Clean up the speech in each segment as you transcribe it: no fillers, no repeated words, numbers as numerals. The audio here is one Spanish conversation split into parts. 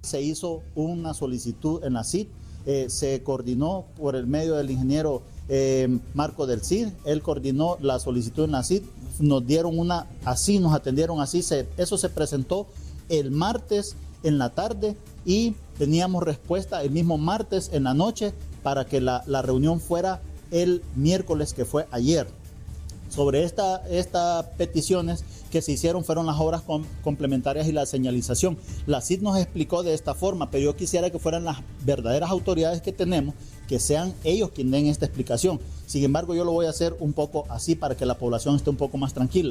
se hizo una solicitud en la CID, se coordinó por el medio del ingeniero Marco del CID, él coordinó la solicitud en la CID, nos dieron así, nos atendieron así, eso se presentó el martes en la tarde y teníamos respuesta el mismo martes en la noche para que la reunión fuera el miércoles, que fue ayer. Sobre estas peticiones que se hicieron fueron las obras complementarias y la señalización. La CID nos explicó de esta forma, pero yo quisiera que fueran las verdaderas autoridades que tenemos, que sean ellos quienes den esta explicación. Sin embargo, yo lo voy a hacer un poco así para que la población esté un poco más tranquila.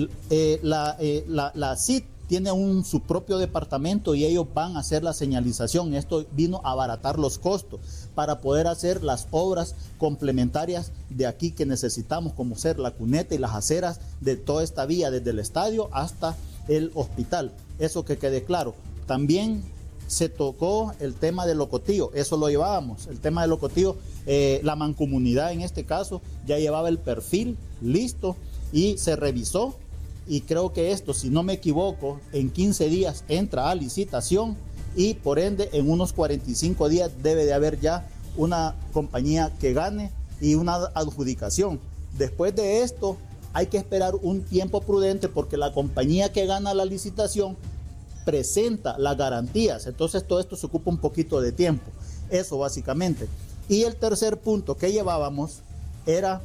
La CID tiene su propio departamento y ellos van a hacer la señalización. Esto vino a abaratar los costos para poder hacer las obras complementarias de aquí que necesitamos, como ser la cuneta y las aceras de toda esta vía, desde el estadio hasta el hospital. Eso que quede claro. También se tocó el tema del locotío, eso lo llevábamos. El tema del locotío, la mancomunidad en este caso ya llevaba el perfil listo y se revisó. Y creo que esto, si no me equivoco, en 15 días entra a licitación y por ende en unos 45 días debe de haber ya una compañía que gane y una adjudicación. Después de esto hay que esperar un tiempo prudente porque la compañía que gana la licitación presenta las garantías. Entonces todo esto se ocupa un poquito de tiempo. Eso básicamente. Y el tercer punto que llevábamos era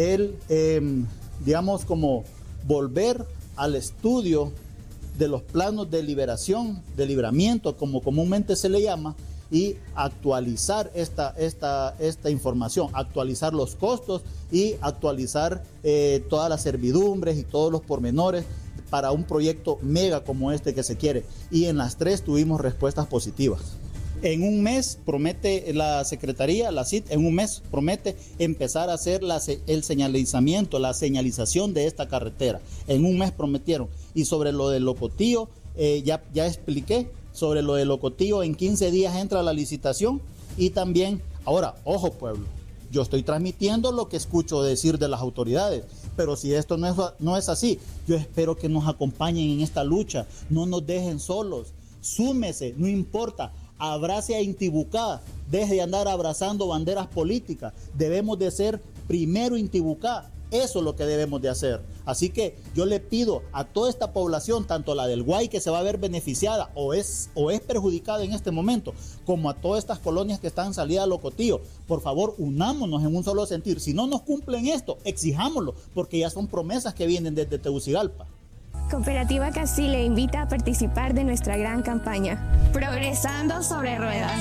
digamos como volver al estudio de los planos de liberación, de libramiento, como comúnmente se le llama, y actualizar esta información, actualizar los costos y actualizar todas las servidumbres y todos los pormenores para un proyecto mega como este que se quiere. Y en las tres tuvimos respuestas positivas. En un mes promete la Secretaría, la CID, en un mes promete empezar a hacer el señalizamiento, la señalización de esta carretera. En un mes prometieron. Y sobre lo del locotío, ya expliqué, sobre lo del locotío en 15 días entra la licitación. Y también, ahora, ojo pueblo, yo estoy transmitiendo lo que escucho decir de las autoridades, pero si esto no es así, yo espero que nos acompañen en esta lucha, no nos dejen solos, súmese, no importa. Abrace a Intibucá, deje de andar abrazando banderas políticas, debemos de ser primero Intibucá, eso es lo que debemos de hacer. Así que yo le pido a toda esta población, tanto la del Guay que se va a ver beneficiada o es perjudicada en este momento, como a todas estas colonias que están salidas a Locotío, por favor unámonos en un solo sentir. Si no nos cumplen esto, exijámoslo, porque ya son promesas que vienen desde Tegucigalpa. Cooperativa Casil le invita a participar de nuestra gran campaña Progresando sobre Ruedas.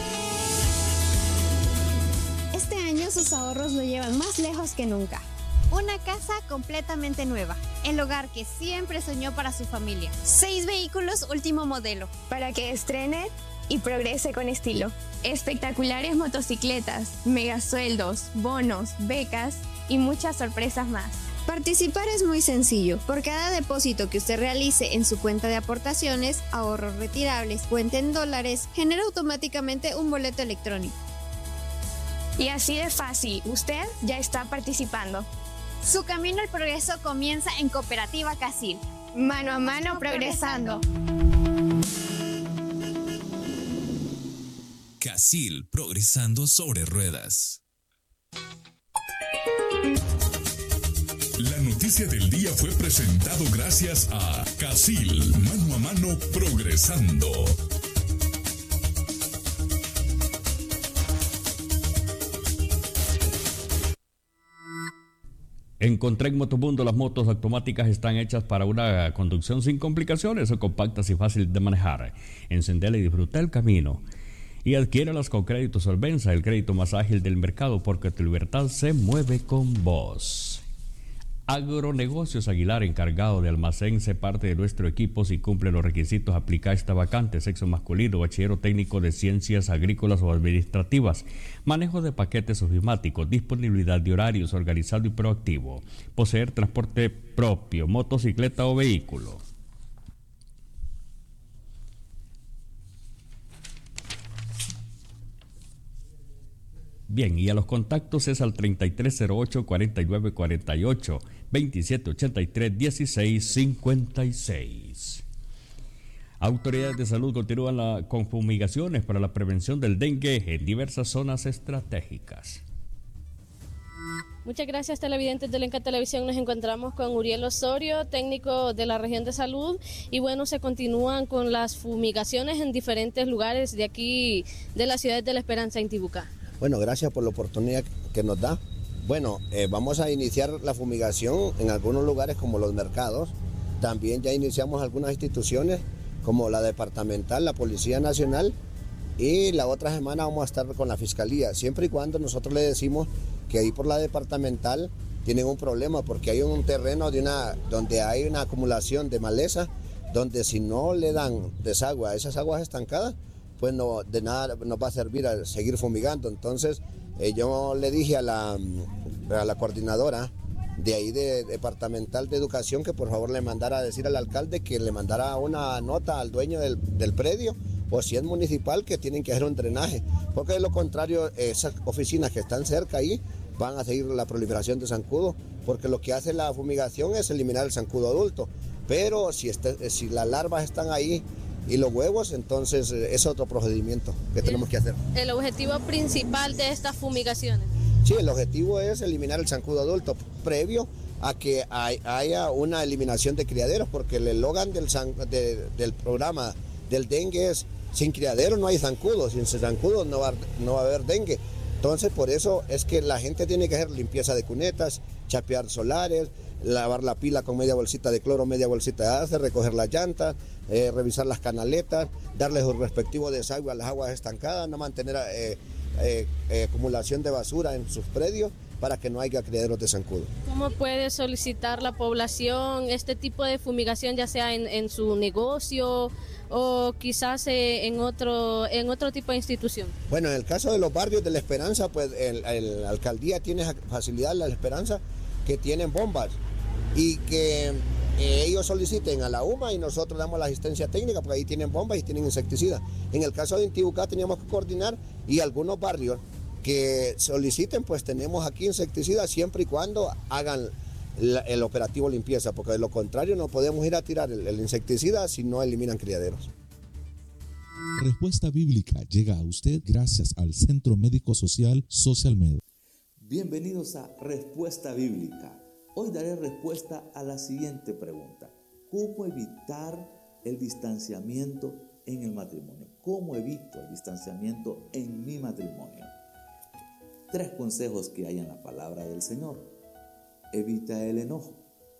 Este año sus ahorros lo llevan más lejos que nunca. Una casa completamente nueva, el hogar que siempre soñó para su familia. 6 vehículos último modelo. Para que estrene y progrese con estilo. Espectaculares motocicletas, megasueldos, bonos, becas y muchas sorpresas más. Participar es muy sencillo. Por cada depósito que usted realice en su cuenta de aportaciones, ahorros retirables, cuenta en dólares, genera automáticamente un boleto electrónico. Y así de fácil, usted ya está participando. Su camino al progreso comienza en Cooperativa Casil. Mano a mano progresando. Casil, progresando sobre ruedas. La noticia del día fue presentado gracias a Casil, mano a mano progresando. Encontré en Motomundo las motos automáticas están hechas para una conducción sin complicaciones, son compactas y fáciles de manejar. Encendela y disfruta el camino. Y adquiéralas con Crédito Solvenza, el crédito más ágil del mercado, porque tu libertad se mueve con vos. Agronegocios Aguilar, encargado de almacén, sé parte de nuestro equipo. Si cumple los requisitos, aplica esta vacante: sexo masculino, bachillero técnico de ciencias agrícolas o administrativas, manejo de paquetes ofimáticos, disponibilidad de horarios, organizado y proactivo, poseer transporte propio, motocicleta o vehículo. Bien, y a los contactos es al 3308-4948, 2783-1656. Autoridades de salud continúan con fumigaciones para la prevención del dengue en diversas zonas estratégicas. Muchas gracias, televidentes de Lenca Televisión. Nos encontramos con Uriel Osorio, técnico de la región de salud. Y bueno, se continúan con las fumigaciones en diferentes lugares de aquí, de la ciudad de La Esperanza, Intibucá. Bueno, gracias por la oportunidad que nos da. Bueno, vamos a iniciar la fumigación en algunos lugares como los mercados. También ya iniciamos algunas instituciones como la departamental, la Policía Nacional, y la otra semana vamos a estar con la Fiscalía, siempre y cuando nosotros le decimos que ahí por la departamental tienen un problema porque hay un terreno donde hay una acumulación de maleza, donde si no le dan desagüe a esas aguas estancadas, pues no, de nada nos va a servir a seguir fumigando. Entonces yo le dije a la coordinadora de ahí de departamental de educación que por favor le mandara a decir al alcalde que le mandara una nota al dueño del predio, o si es municipal, que tienen que hacer un drenaje, porque de lo contrario esas oficinas que están cerca ahí van a seguir la proliferación de zancudo, porque lo que hace la fumigación es eliminar el zancudo adulto, pero si las larvas están ahí y los huevos, entonces es otro procedimiento que tenemos que hacer. ¿El objetivo principal de estas fumigaciones? Sí, el objetivo es eliminar el zancudo adulto previo a que haya una eliminación de criaderos, porque el eslogan del programa del dengue es: sin criadero no hay zancudo, sin zancudo no va a haber dengue. Entonces por eso es que la gente tiene que hacer limpieza de cunetas, chapear solares, lavar la pila con media bolsita de cloro, media bolsita de ace, recoger las llantas, revisar las canaletas, darle su respectivo desagüe a las aguas estancadas, no mantener acumulación de basura en sus predios para que no haya criaderos de zancudo. ¿Cómo puede solicitar la población este tipo de fumigación, ya sea en su negocio o quizás en otro tipo de institución? Bueno, en el caso de los barrios de La Esperanza, pues la alcaldía tiene facilidad en La Esperanza, que tienen bombas y que ellos soliciten a la UMA y nosotros damos la asistencia técnica, porque ahí tienen bombas y tienen insecticidas. En el caso de Intibucá teníamos que coordinar, y algunos barrios que soliciten, pues tenemos aquí insecticidas siempre y cuando hagan el operativo limpieza, porque de lo contrario no podemos ir a tirar el insecticida si no eliminan criaderos. Respuesta Bíblica llega a usted gracias al Centro Médico Social SocialMed. Bienvenidos a Respuesta Bíblica. Hoy daré respuesta a la siguiente pregunta: ¿cómo evitar el distanciamiento en el matrimonio? ¿Cómo evito el distanciamiento en mi matrimonio? 3 consejos que hay en la palabra del Señor. Evita el enojo.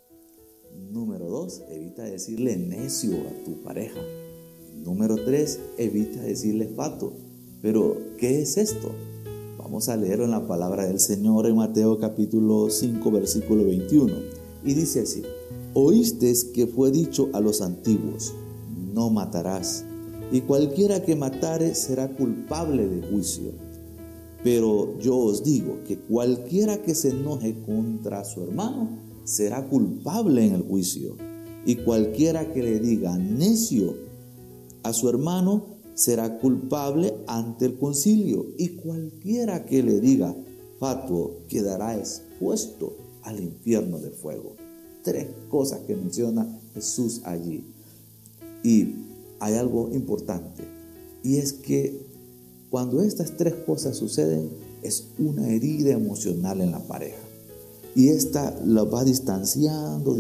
Número 2, evita decirle necio a tu pareja. Número 3, evita decirle fatuo. Pero, ¿qué es esto? Vamos a leerlo en la palabra del Señor en Mateo capítulo 5, versículo 21. Y dice así: oísteis que fue dicho a los antiguos: no matarás, y cualquiera que matare será culpable de juicio. Pero yo os digo que cualquiera que se enoje contra su hermano será culpable en el juicio. Y cualquiera que le diga necio a su hermano será culpable ante el concilio. Y cualquiera que le diga fatuo quedará expuesto al infierno de fuego. 3 cosas que menciona Jesús allí. Y hay algo importante, y es que cuando estas 3 cosas suceden, es una herida emocional en la pareja. Y esta la va distanciando.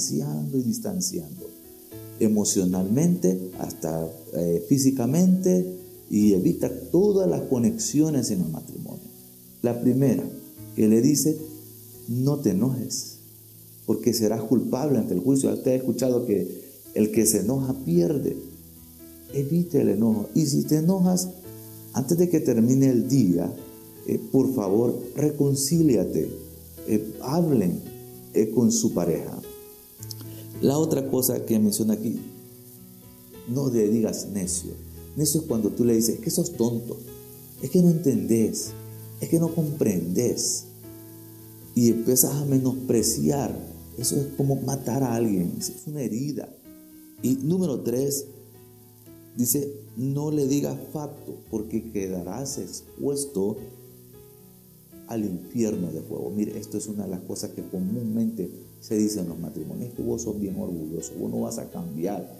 Emocionalmente, hasta físicamente, y evita todas las conexiones en el matrimonio. La primera, que le dice: no te enojes, porque serás culpable ante el juicio. Usted ha escuchado que el que se enoja pierde. Evite el enojo. Y si te enojas, antes de que termine el día, por favor, reconcíliate. Hablen con su pareja. La otra cosa que menciona aquí: no le digas necio. Necio es cuando tú le dices: es que sos tonto, es que no entendés, es que no comprendes, y empiezas a menospreciar. Eso es como matar a alguien, es una herida. Y número 3, dice: no le digas fatuo, porque quedarás expuesto al infierno de fuego. Mire, esto es una de las cosas que comúnmente se dice en los matrimonios: que vos sos bien orgulloso, vos no vas a cambiar,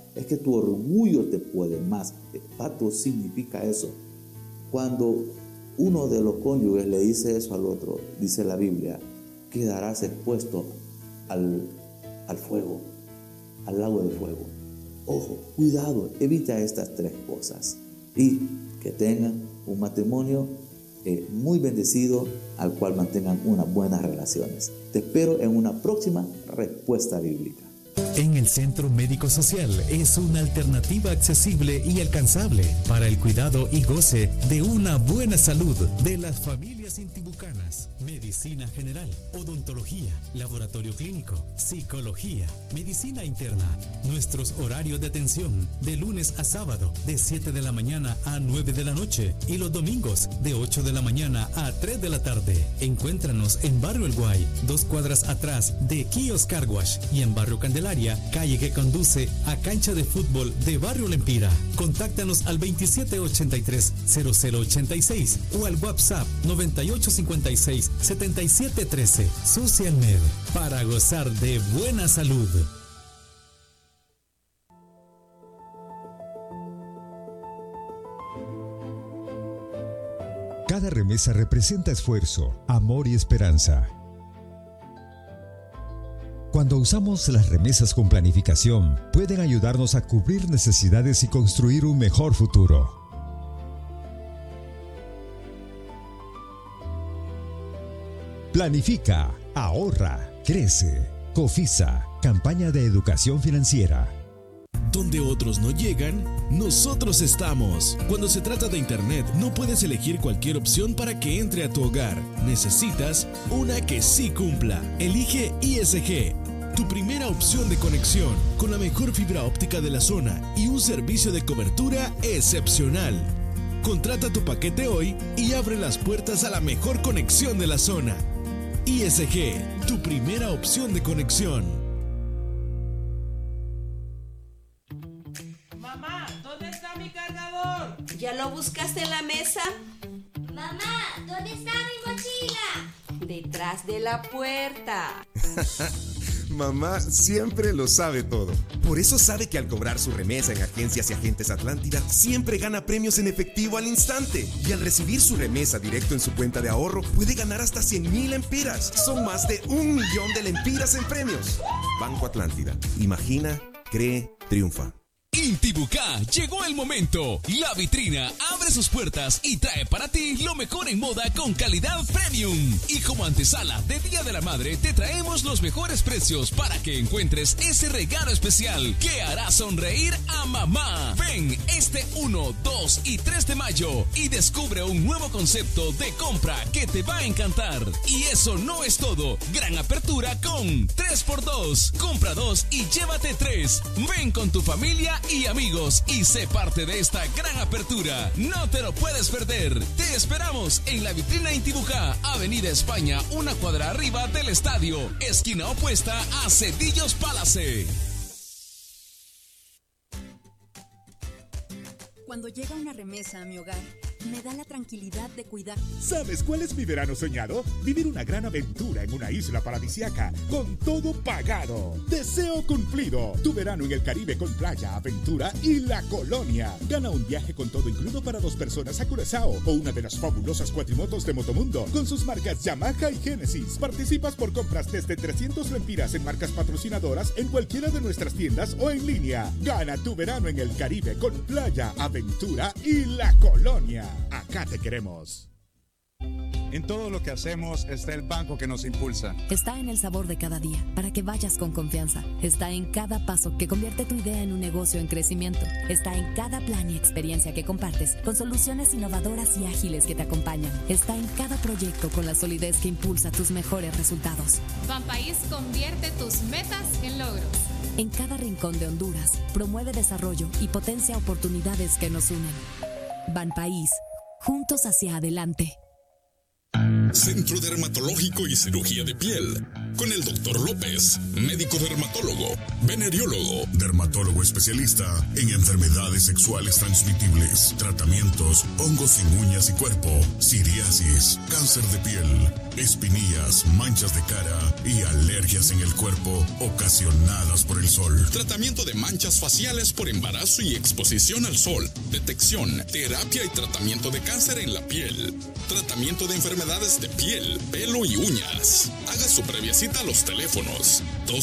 Es que tu orgullo te puede más. Pato significa eso. Cuando uno de los cónyuges le dice eso al otro, dice la Biblia, quedarás expuesto al fuego, al lago de fuego. Ojo, cuidado, evita estas 3 cosas y que tengan un matrimonio muy bendecido, al cual mantengan unas buenas relaciones. Te espero en una próxima respuesta bíblica. En el Centro Médico Social es una alternativa accesible y alcanzable para el cuidado y goce de una buena salud de las familias intibucanas. Medicina general, odontología, laboratorio clínico, psicología, medicina interna. Nuestros horarios de atención de lunes a sábado de 7 de la mañana a 9 de la noche y los domingos de 8 de la mañana a 3 de la tarde. Encuéntranos en Barrio El Guay, 2 cuadras atrás de Kios Car Wash, y en Barrio Candelaria, calle que conduce a cancha de fútbol de Barrio Lempira. Contáctanos al 2783-0086 o al WhatsApp 9856-7713. Social Med, para gozar de buena salud. Cada remesa representa esfuerzo, amor y esperanza. Cuando usamos las remesas con planificación, pueden ayudarnos a cubrir necesidades y construir un mejor futuro. Planifica, ahorra, crece. COFISA, campaña de educación financiera. Donde otros no llegan, nosotros estamos. Cuando se trata de Internet, no puedes elegir cualquier opción para que entre a tu hogar. Necesitas una que sí cumpla. Elige ISG, tu primera opción de conexión, con la mejor fibra óptica de la zona y un servicio de cobertura excepcional. Contrata tu paquete hoy y abre las puertas a la mejor conexión de la zona. ISG, tu primera opción de conexión. Mamá, ¿dónde está mi cargador? ¿Ya lo buscaste en la mesa? Mamá, ¿dónde está mi mochila? Detrás de la puerta. Mamá siempre lo sabe todo. Por eso sabe que al cobrar su remesa en Agencias y Agentes Atlántida, siempre gana premios en efectivo al instante. Y al recibir su remesa directo en su cuenta de ahorro, puede ganar hasta 100,000 lempiras. Son más de 1 millón de lempiras en premios. Banco Atlántida. Imagina, cree, triunfa. Intibucá, llegó el momento. La vitrina abre sus puertas y trae para ti lo mejor en moda con calidad premium. Y como antesala de Día de la Madre, te traemos los mejores precios para que encuentres ese regalo especial que hará sonreír a mamá. Ven este 1, 2 y 3 de mayo y descubre un nuevo concepto de compra que te va a encantar. Y eso no es todo. Gran apertura con 3x2. Compra 2 y llévate 3. Ven con tu familia y amigos y sé parte de esta gran apertura. No te lo puedes perder. Te esperamos en la vitrina Intibucá, Avenida España, 1 cuadra arriba del estadio, esquina opuesta a Cedillos Palace. Cuando llega una remesa a mi hogar, me da la tranquilidad de cuidar. ¿Sabes cuál es mi verano soñado? Vivir una gran aventura en una isla paradisíaca, con todo pagado. Deseo cumplido. Tu verano en el Caribe con playa, aventura y La Colonia. Gana un viaje con todo incluido para 2 personas a Curazao o una de las fabulosas cuatrimotos de Motomundo con sus marcas Yamaha y Genesis. Participas por compras desde 300 lempiras en marcas patrocinadoras en cualquiera de nuestras tiendas o en línea. Gana tu verano en el Caribe con playa, aventura y La Colonia. Acá te queremos. En todo lo que hacemos está el banco que nos impulsa. Está en el sabor de cada día, para que vayas con confianza. Está en cada paso que convierte tu idea en un negocio en crecimiento. Está en cada plan y experiencia que compartes, con soluciones innovadoras y ágiles que te acompañan. Está en cada proyecto con la solidez que impulsa tus mejores resultados. Banpaís convierte tus metas en logros. En cada rincón de Honduras, promueve desarrollo y potencia oportunidades que nos unen. Banpaís, juntos hacia adelante. Centro Dermatológico y Cirugía de Piel, con el Dr. López, médico dermatólogo, veneriólogo, dermatólogo especialista en enfermedades sexuales transmitibles, tratamientos, hongos en uñas y cuerpo, psoriasis, cáncer de piel, espinillas, manchas de cara y alergias en el cuerpo ocasionadas por el sol. Tratamiento de manchas faciales por embarazo y exposición al sol. Detección, terapia y tratamiento de cáncer en la piel. Tratamiento de enfermedades de piel, pelo y uñas. Haga su previa cita a los teléfonos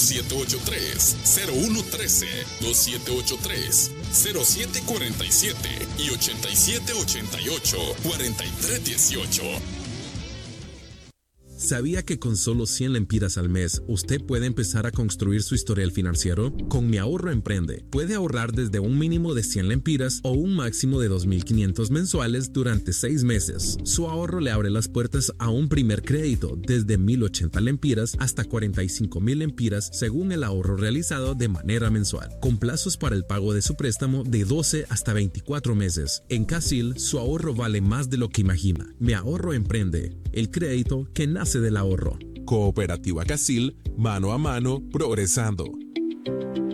2783-0113, 2783-0747 y 8788-4318. ¿Sabía que con solo 100 lempiras al mes usted puede empezar a construir su historial financiero? Con Mi Ahorro Emprende, puede ahorrar desde un mínimo de 100 lempiras o un máximo de 2.500 mensuales durante 6 meses. Su ahorro le abre las puertas a un primer crédito desde 1.080 lempiras hasta 45.000 lempiras según el ahorro realizado de manera mensual, con plazos para el pago de su préstamo de 12 hasta 24 meses. En Casil, su ahorro vale más de lo que imagina. Mi Ahorro Emprende, el crédito que nace del ahorro. Cooperativa Casil, mano a mano, progresando.